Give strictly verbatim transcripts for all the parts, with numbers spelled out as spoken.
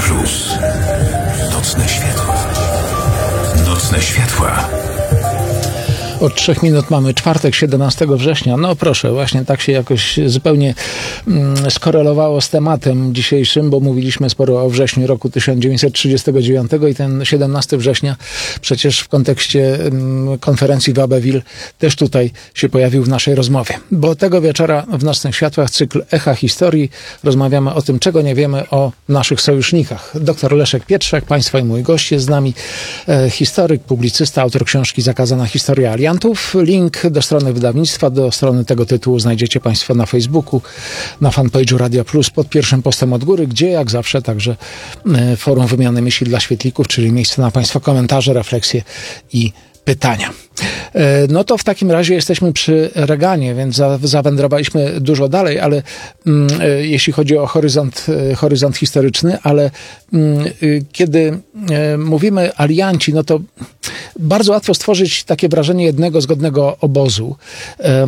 Plus. Nocne światła. Nocne światła. Od trzech minut mamy czwartek, siedemnastego września. No proszę, właśnie tak się jakoś zupełnie mm, skorelowało z tematem dzisiejszym, bo mówiliśmy sporo o wrześniu roku tysiąc dziewięćset trzydziestego dziewiątego i ten siedemnastego września przecież w kontekście mm, konferencji w Abbeville też tutaj się pojawił w naszej rozmowie. Bo tego wieczora w Nocnych Światłach cykl Echa Historii rozmawiamy o tym, czego nie wiemy o naszych sojusznikach. Doktor Leszek Pietrzak, Państwa i mój gość jest z nami, e, historyk, publicysta, autor książki Zakazana Historia Aliantów. Link do strony wydawnictwa, do strony tego tytułu znajdziecie Państwo na Facebooku, na fanpage'u Radia Plus pod pierwszym postem od góry, gdzie jak zawsze także e, forum wymiany myśli dla świetlików, czyli miejsce na Państwa komentarze, refleksje i pytania. E, no to w takim razie jesteśmy przy Reganie, więc za, zawędrowaliśmy dużo dalej, ale mm, e, jeśli chodzi o horyzont, e, horyzont historyczny, ale mm, e, kiedy e, mówimy alianci, no to bardzo łatwo stworzyć takie wrażenie jednego zgodnego obozu. E,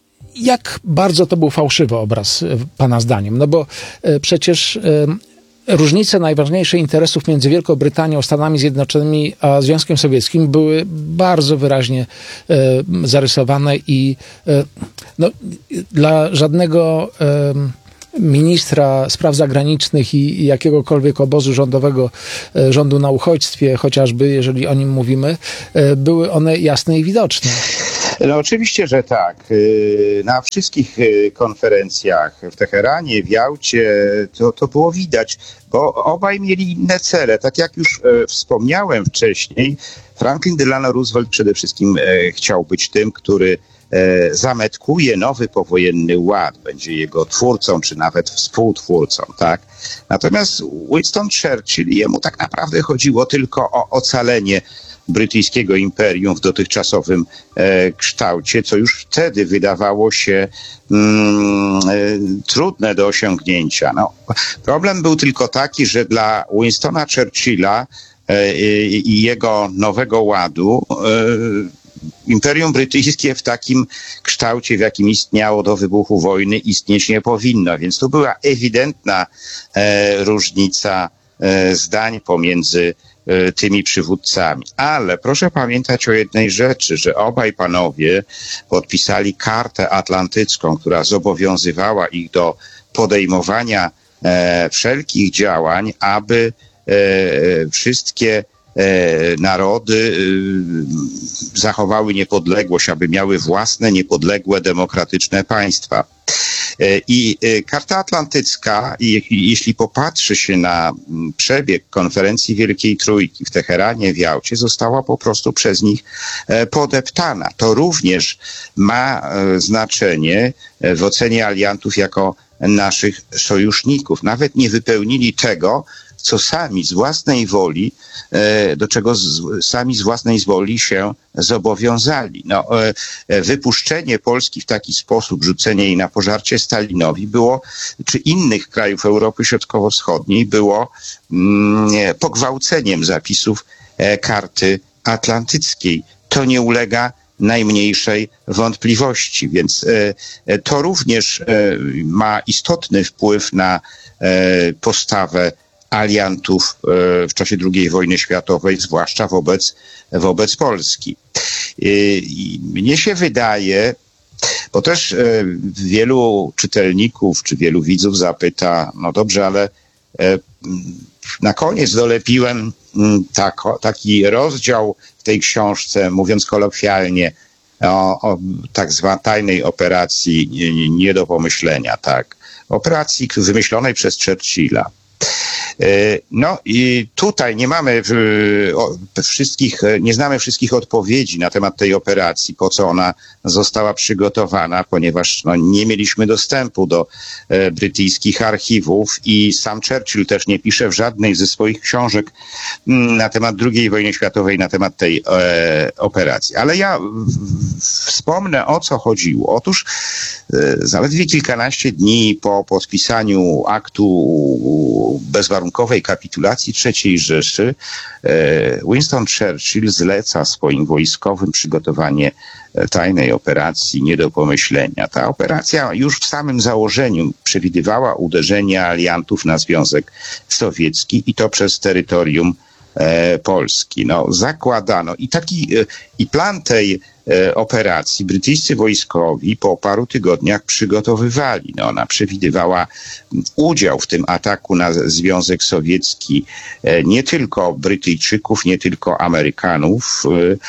jak bardzo to był fałszywy obraz, Pana zdaniem? No bo e, przecież e, różnice najważniejszych interesów między Wielką Brytanią, Stanami Zjednoczonymi a Związkiem Sowieckim były bardzo wyraźnie e, zarysowane i e, no, dla żadnego e, ministra spraw zagranicznych i, i jakiegokolwiek obozu rządowego, e, rządu na uchodźstwie, chociażby, jeżeli o nim mówimy, e, były one jasne i widoczne. No oczywiście, że tak. Na wszystkich konferencjach w Teheranie, w Jałcie to, to było widać, bo obaj mieli inne cele. Tak jak już wspomniałem wcześniej, Franklin Delano Roosevelt przede wszystkim chciał być tym, który zametkuje nowy powojenny ład, będzie jego twórcą, czy nawet współtwórcą, tak? Natomiast Winston Churchill, jemu tak naprawdę chodziło tylko o ocalenie brytyjskiego imperium w dotychczasowym e, kształcie, co już wtedy wydawało się mm, e, trudne do osiągnięcia. No, problem był tylko taki, że dla Winstona Churchilla e, i jego nowego ładu e, Imperium Brytyjskie w takim kształcie, w jakim istniało do wybuchu wojny, istnieć nie powinno. Więc tu była ewidentna e, różnica e, zdań pomiędzy e, tymi przywódcami. Ale proszę pamiętać o jednej rzeczy, że obaj panowie podpisali kartę atlantycką, która zobowiązywała ich do podejmowania e, wszelkich działań, aby e, wszystkie narody zachowały niepodległość, aby miały własne, niepodległe, demokratyczne państwa. I Karta Atlantycka, jeśli popatrzy się na przebieg konferencji Wielkiej Trójki w Teheranie, w Jałcie, została po prostu przez nich podeptana. To również ma znaczenie w ocenie aliantów jako naszych sojuszników. Nawet nie wypełnili tego, co sami z własnej woli, do czego z, sami z własnej woli się zobowiązali. No, wypuszczenie Polski w taki sposób, rzucenie jej na pożarcie Stalinowi było, czy innych krajów Europy Środkowo-Wschodniej było mm, pogwałceniem zapisów Karty Atlantyckiej. To nie ulega najmniejszej wątpliwości, więc e, to również e, ma istotny wpływ na e, postawę aliantów w czasie drugiej wojny światowej, zwłaszcza wobec, wobec Polski. I mnie się wydaje, bo też wielu czytelników czy wielu widzów zapyta, no dobrze, ale na koniec dolepiłem tak, taki rozdział w tej książce, mówiąc kolokwialnie, o, o tak zwanej tajnej operacji nie do pomyślenia, tak. Operacji wymyślonej przez Churchilla. No i tutaj nie mamy wszystkich, nie znamy wszystkich odpowiedzi na temat tej operacji, po co ona została przygotowana, ponieważ no, nie mieliśmy dostępu do e, brytyjskich archiwów i sam Churchill też nie pisze w żadnej ze swoich książek m, na temat drugiej wojny światowej, na temat tej e, operacji. Ale ja w, wspomnę, o co chodziło. Otóż e, zaledwie kilkanaście dni po podpisaniu aktu bezwarunkowego bezwarunkowej kapitulacji trzeciej Rzeszy Winston Churchill zleca swoim wojskowym przygotowanie tajnej operacji nie do pomyślenia. Ta operacja już w samym założeniu przewidywała uderzenie aliantów na Związek Sowiecki i to przez terytorium Polski. No, zakładano i taki i plan tej operacji brytyjscy wojskowi po paru tygodniach przygotowywali. No, ona przewidywała udział w tym ataku na Związek Sowiecki nie tylko Brytyjczyków, nie tylko Amerykanów,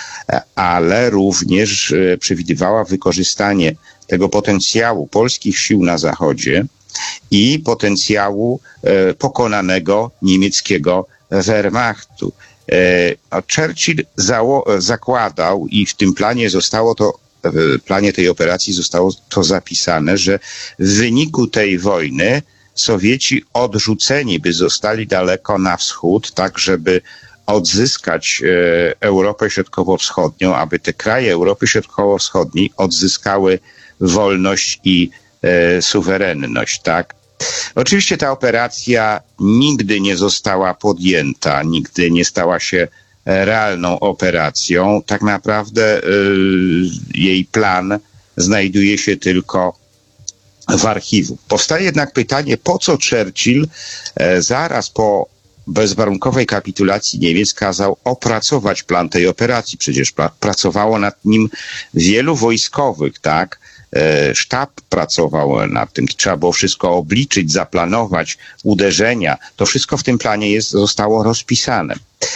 ale również przewidywała wykorzystanie tego potencjału polskich sił na Zachodzie i potencjału pokonanego niemieckiego Wehrmachtu. Churchill zało- zakładał i w tym planie zostało to, w planie tej operacji zostało to zapisane, że w wyniku tej wojny Sowieci odrzuceni by zostali daleko na wschód, tak żeby odzyskać e, Europę Środkowo-Wschodnią, aby te kraje Europy Środkowo-Wschodniej odzyskały wolność i e, suwerenność, tak? Oczywiście ta operacja nigdy nie została podjęta, nigdy nie stała się realną operacją. Tak naprawdę y, jej plan znajduje się tylko w archiwum. Powstaje jednak pytanie, po co Churchill e, zaraz po bezwarunkowej kapitulacji Niemiec kazał opracować plan tej operacji. Przecież pra- pracowało nad nim wielu wojskowych, tak? Sztab pracował nad tym, trzeba było wszystko obliczyć, zaplanować, uderzenia. To wszystko w tym planie jest, zostało rozpisane.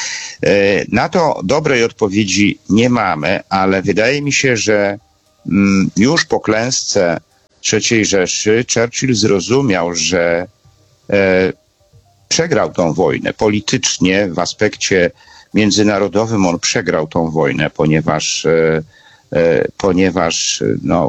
Na to dobrej odpowiedzi nie mamy, ale wydaje mi się, że już po klęsce trzeciej Rzeszy Churchill zrozumiał, że przegrał tą wojnę. Politycznie w aspekcie międzynarodowym on przegrał tą wojnę, ponieważ, ponieważ no,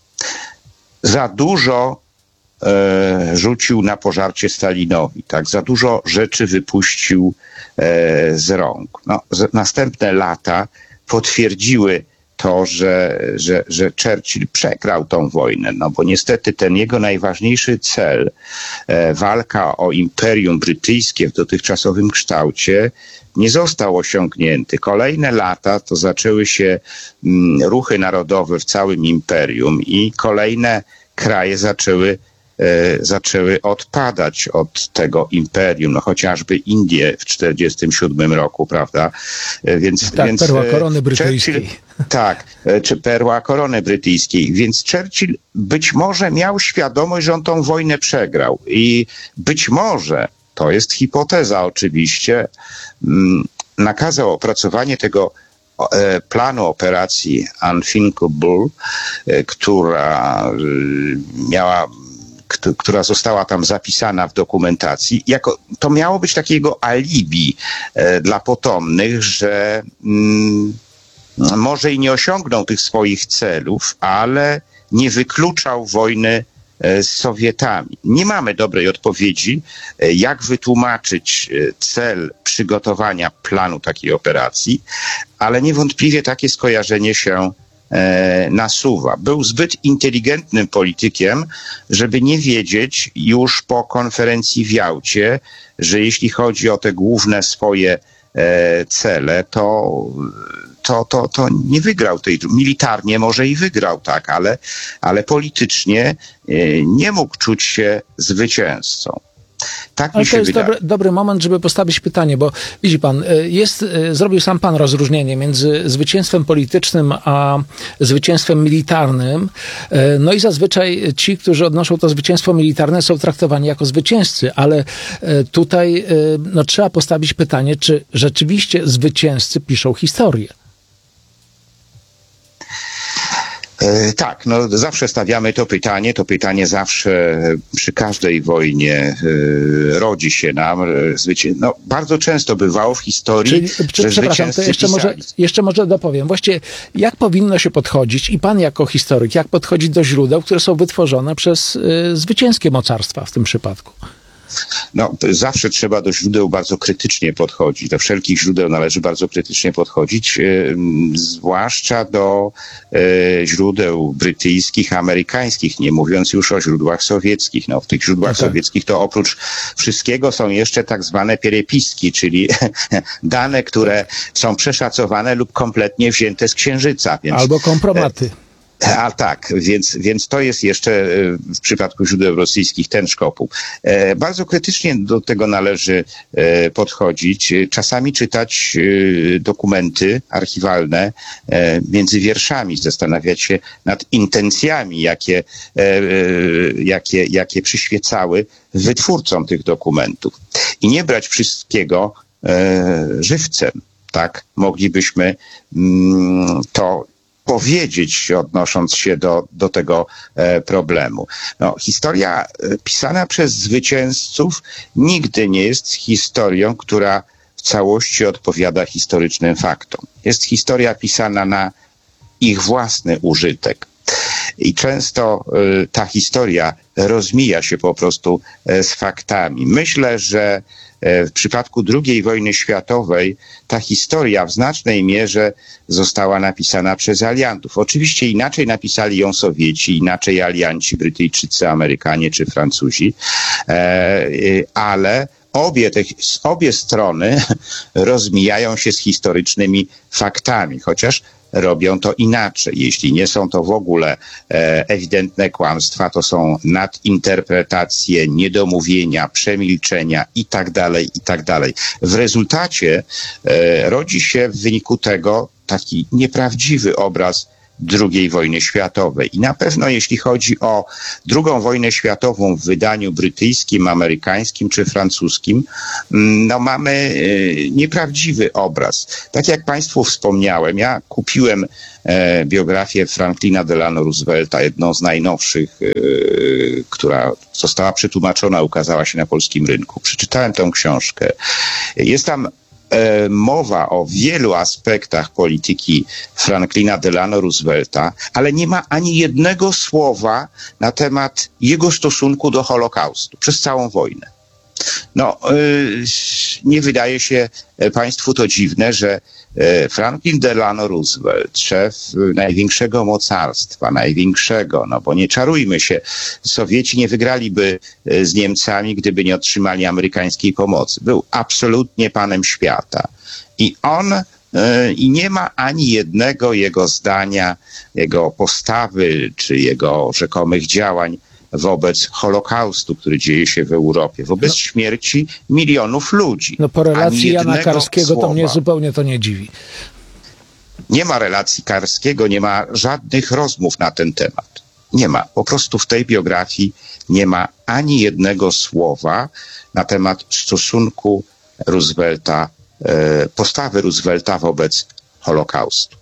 za dużo e, rzucił na pożarcie Stalinowi, tak? Za dużo rzeczy wypuścił e, z rąk. No, z, następne lata potwierdziły to, że, że, że Churchill przegrał tą wojnę, no bo niestety ten jego najważniejszy cel, e, walka o Imperium Brytyjskie w dotychczasowym kształcie, nie został osiągnięty. Kolejne lata to zaczęły się mm, ruchy narodowe w całym imperium i kolejne kraje zaczęły, e, zaczęły odpadać od tego imperium, no chociażby Indie w czterdziestym siódmym roku, prawda? E, więc, tak, więc, perła korony brytyjskiej. Churchill, tak, e, czy perła korony brytyjskiej. Więc Churchill być może miał świadomość, że on tą wojnę przegrał i być może, to jest hipoteza oczywiście, nakazał opracowanie tego planu operacji Unthinkable, która miała, która została tam zapisana w dokumentacji. Jako, to miało być takiego alibi dla potomnych, że mm, może i nie osiągnął tych swoich celów, ale nie wykluczał wojny z Sowietami. Nie mamy dobrej odpowiedzi, jak wytłumaczyć cel przygotowania planu takiej operacji, ale niewątpliwie takie skojarzenie się e, nasuwa. Był zbyt inteligentnym politykiem, żeby nie wiedzieć już po konferencji w Jałcie, że jeśli chodzi o te główne swoje e, cele, to To, to, to nie wygrał tej, militarnie może i wygrał, tak, ale, ale politycznie nie mógł czuć się zwycięzcą. Tak Ale mi się to jest wydaje. dobry, dobry moment, żeby postawić pytanie, bo widzi pan, jest, zrobił sam pan rozróżnienie między zwycięstwem politycznym a zwycięstwem militarnym. No i zazwyczaj ci, którzy odnoszą to zwycięstwo militarne, są traktowani jako zwycięzcy, ale tutaj no, trzeba postawić pytanie, czy rzeczywiście zwycięzcy piszą historię. Tak, no zawsze stawiamy to pytanie, to pytanie zawsze przy każdej wojnie y, rodzi się nam. Zwycię... No, bardzo często bywało w historii, Czyli, czy, że przepraszam, to jeszcze może, jeszcze może dopowiem. Właściwie jak powinno się podchodzić, i pan jako historyk, jak podchodzić do źródeł, które są wytworzone przez y, zwycięskie mocarstwa w tym przypadku? No, zawsze trzeba do źródeł bardzo krytycznie podchodzić. Do wszelkich źródeł należy bardzo krytycznie podchodzić, yy, zwłaszcza do yy, źródeł brytyjskich, amerykańskich, nie mówiąc już o źródłach sowieckich. No, w tych źródłach no tak. sowieckich to oprócz wszystkiego są jeszcze tak zwane pierepiski, czyli dane, które są przeszacowane lub kompletnie wzięte z księżyca. Więc, albo kompromaty. A tak, więc, więc to jest jeszcze w przypadku źródeł rosyjskich ten szkopuł. E, bardzo krytycznie do tego należy e, podchodzić. Czasami czytać e, dokumenty archiwalne e, między wierszami, zastanawiać się nad intencjami, jakie, e, jakie, jakie przyświecały wytwórcom tych dokumentów. I nie brać wszystkiego e, żywcem. Tak, moglibyśmy mm, to powiedzieć, odnosząc się do, do tego e, problemu. No, historia e, pisana przez zwycięzców nigdy nie jest historią, która w całości odpowiada historycznym faktom. Jest historia pisana na ich własny użytek. I często y, ta historia rozmija się po prostu y, z faktami. Myślę, że y, w przypadku drugiej wojny światowej ta historia w znacznej mierze została napisana przez aliantów. Oczywiście inaczej napisali ją Sowieci, inaczej alianci, Brytyjczycy, Amerykanie czy Francuzi, e, y, ale obie, te, obie strony rozmijają się z historycznymi faktami, chociaż robią to inaczej. Jeśli nie są to w ogóle e, ewidentne kłamstwa, to są nadinterpretacje, niedomówienia, przemilczenia i tak dalej, i tak dalej. W rezultacie e, rodzi się w wyniku tego taki nieprawdziwy obraz drugiej wojny światowej. I na pewno jeśli chodzi o drugą wojnę światową w wydaniu brytyjskim, amerykańskim czy francuskim, no mamy e, nieprawdziwy obraz. Tak jak Państwu wspomniałem, ja kupiłem e, biografię Franklina Delano Roosevelta, jedną z najnowszych, e, która została przetłumaczona, ukazała się na polskim rynku. Przeczytałem tę książkę. Jest tam mowa o wielu aspektach polityki Franklina Delano Roosevelta, ale nie ma ani jednego słowa na temat jego stosunku do Holokaustu przez całą wojnę. No, nie wydaje się Państwu to dziwne, że Franklin Delano Roosevelt, szef największego mocarstwa, największego, no bo nie czarujmy się, Sowieci nie wygraliby z Niemcami, gdyby nie otrzymali amerykańskiej pomocy. Był absolutnie panem świata. I on i nie ma ani jednego jego zdania, jego postawy, czy jego rzekomych działań wobec Holokaustu, który dzieje się w Europie, wobec no, śmierci milionów ludzi. No po relacji Jana Karskiego słowa. To mnie zupełnie to nie dziwi. Nie ma relacji Karskiego, nie ma żadnych rozmów na ten temat. Nie ma. Po prostu w tej biografii nie ma ani jednego słowa na temat stosunku Roosevelta, postawy Roosevelta wobec Holokaustu.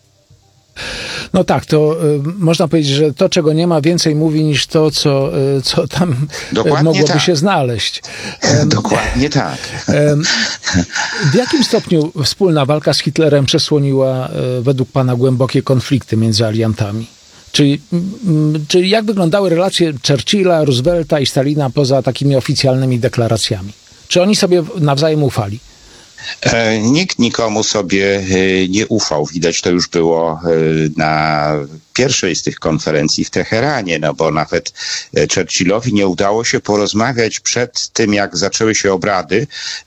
No tak, to y, można powiedzieć, że to, czego nie ma, więcej mówi niż to, co, y, co tam Dokładnie mogłoby tak. się znaleźć. Um, Dokładnie tak. Um, w jakim stopniu wspólna walka z Hitlerem przesłoniła y, według pana głębokie konflikty między aliantami? Czyli, y, czyli jak wyglądały relacje Churchilla, Roosevelta i Stalina poza takimi oficjalnymi deklaracjami? Czy oni sobie nawzajem ufali? Nikt nikomu sobie nie ufał. Widać to już było na pierwszej z tych konferencji w Teheranie, no bo nawet Churchillowi nie udało się porozmawiać przed tym, jak zaczęły się obrady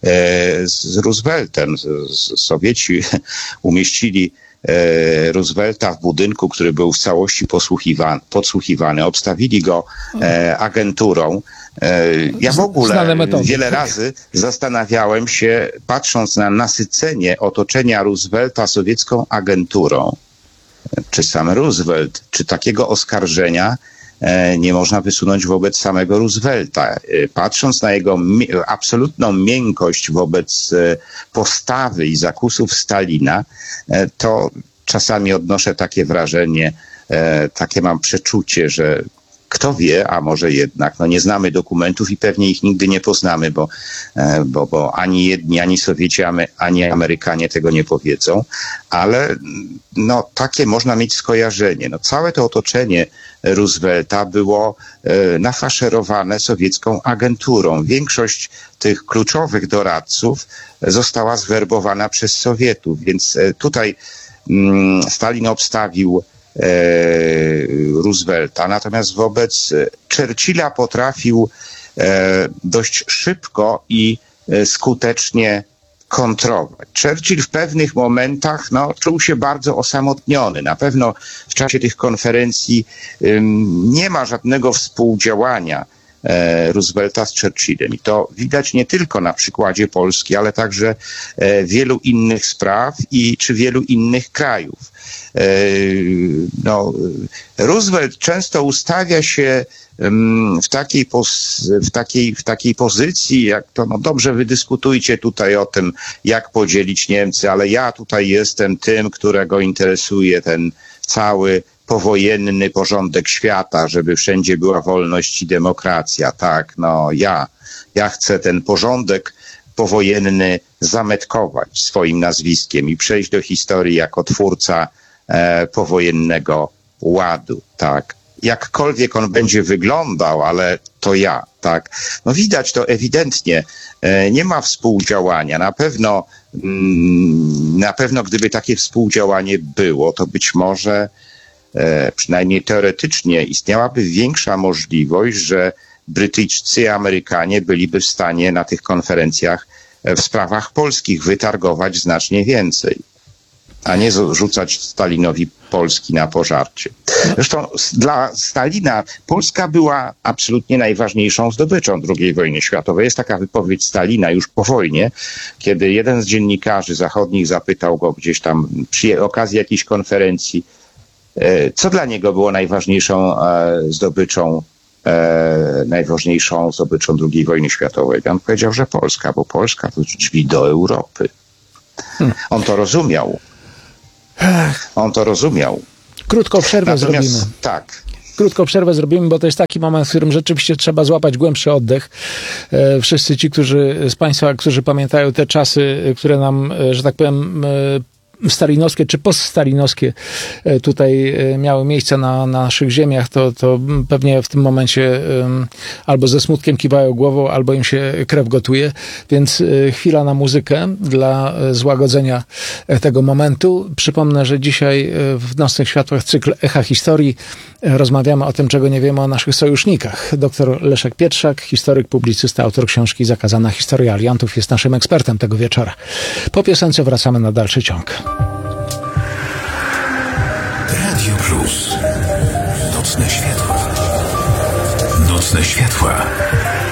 z Rooseveltem. Sowieci umieścili Roosevelta w budynku, który był w całości posłuchiwany, podsłuchiwany. Obstawili go e, agenturą. E, ja w ogóle wiele razy zastanawiałem się, patrząc na nasycenie otoczenia Roosevelta sowiecką agenturą, czy sam Roosevelt, czy takiego oskarżenia e, nie można wysunąć wobec samego Roosevelta. E, patrząc na jego mi- absolutną miękkość wobec e, postawy i zakusów Stalina, e, to czasami odnoszę takie wrażenie, e, takie mam przeczucie, że kto wie, a może jednak, no nie znamy dokumentów i pewnie ich nigdy nie poznamy, bo, bo, bo ani jedni, ani Sowieci, ani Amerykanie tego nie powiedzą, ale no takie można mieć skojarzenie. No całe to otoczenie Roosevelta było e, nafaszerowane sowiecką agenturą. Większość tych kluczowych doradców została zwerbowana przez Sowietów, więc e, tutaj mm, Stalin obstawił e, Roosevelta, natomiast wobec Churchilla potrafił e, dość szybko i e, skutecznie kontrować. Churchill w pewnych momentach no, czuł się bardzo osamotniony. Na pewno w czasie tych konferencji ym, nie ma żadnego współdziałania e, Roosevelta z Churchillem. I to widać nie tylko na przykładzie Polski, ale także e, wielu innych spraw i czy wielu innych krajów. E, no, Roosevelt często ustawia się w takiej, w takiej, w takiej pozycji, jak to, no dobrze, wy dyskutujcie tutaj o tym, jak podzielić Niemcy, ale ja tutaj jestem tym, którego interesuje ten cały powojenny porządek świata, żeby wszędzie była wolność i demokracja. Tak, no ja, ja chcę ten porządek powojenny zametkować swoim nazwiskiem i przejść do historii jako twórca e, powojennego ładu, tak. Jakkolwiek on będzie wyglądał, ale to ja, tak. No widać to ewidentnie. E, nie ma współdziałania. Na pewno, mm, na pewno gdyby takie współdziałanie było, to być może e, przynajmniej teoretycznie istniałaby większa możliwość, że Brytyjczycy i Amerykanie byliby w stanie na tych konferencjach w sprawach polskich wytargować znacznie więcej, a nie rzucać Stalinowi Polski na pożarcie. Zresztą dla Stalina Polska była absolutnie najważniejszą zdobyczą drugiej wojny światowej. Jest taka wypowiedź Stalina już po wojnie, kiedy jeden z dziennikarzy zachodnich zapytał go gdzieś tam przy okazji jakiejś konferencji, co dla niego było najważniejszą zdobyczą, najważniejszą zdobyczą drugiej wojny światowej. I on powiedział, że Polska, bo Polska to drzwi do Europy. Hmm. On to rozumiał. On to rozumiał. Krótką przerwę Natomiast, zrobimy. Tak. Krótką przerwę zrobimy, bo to jest taki moment, w którym rzeczywiście trzeba złapać głębszy oddech. E, wszyscy ci, którzy z Państwa, którzy pamiętają te czasy, które nam, że tak powiem, e, stalinowskie czy poststalinowskie tutaj miały miejsce na, na naszych ziemiach, to, to pewnie w tym momencie um, albo ze smutkiem kiwają głową, albo im się krew gotuje. Więc y, chwila na muzykę dla y, złagodzenia y, tego momentu. Przypomnę, że dzisiaj y, w Nocnych Światłach cykl Echa Historii y, rozmawiamy o tym, czego nie wiemy o naszych sojusznikach. Doktor Leszek Pietrzak, historyk, publicysta, autor książki Zakazana Historia Aliantów, jest naszym ekspertem tego wieczora. Po piosence wracamy na dalszy ciąg. Radio Plus. Nocne światła. Nocne światła.